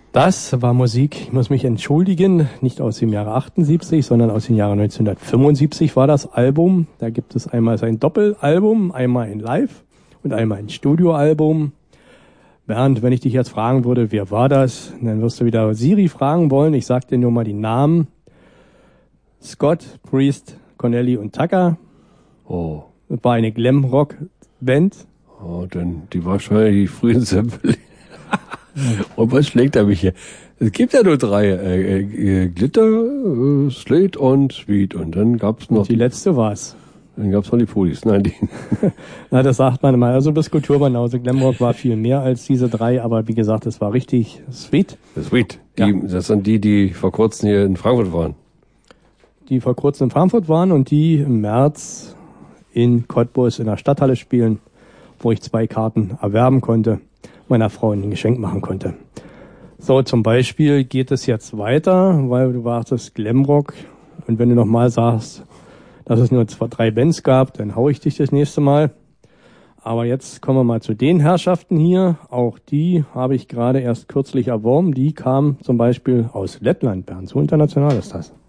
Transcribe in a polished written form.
Das war Musik, ich muss mich entschuldigen, nicht aus dem Jahre 78, sondern aus dem Jahre 1975 war das Album. Da gibt es einmal sein Doppelalbum, einmal ein Live- und einmal ein Studioalbum. Bernd, wenn ich dich jetzt fragen würde, wer war das, dann wirst du wieder Siri fragen wollen. Ich sag dir nur mal die Namen. Scott, Priest, Connelly und Tucker. Oh. Das war eine Glam-Rock-Band. Oh, dann die wahrscheinlich die frühen Sample. Und was schlägt er mich hier? Es gibt ja nur drei. Glitter, Slate und Sweet. Und dann gab's noch... Und die letzte war's. Dann gab's noch die Police. Nein, die... Na, das sagt man immer. Also bis Kulturbanause. Glamrock war viel mehr als diese drei. Aber wie gesagt, es war richtig Sweet. Sweet. Ja. Das sind die vor kurzem hier in Frankfurt waren. Die vor kurzem in Frankfurt waren und die im März in Cottbus in der Stadthalle spielen, wo ich 2 Karten erwerben konnte, meiner Frau ein Geschenk machen konnte. So, zum Beispiel geht es jetzt weiter, weil du wartest Glamrock. Und wenn du nochmal sagst, dass es nur 3 Bands gab, dann hau ich dich das nächste Mal. Aber jetzt kommen wir mal zu den Herrschaften hier. Auch die habe ich gerade erst kürzlich erworben. Die kamen zum Beispiel aus Lettland, Bernd. So international ist das.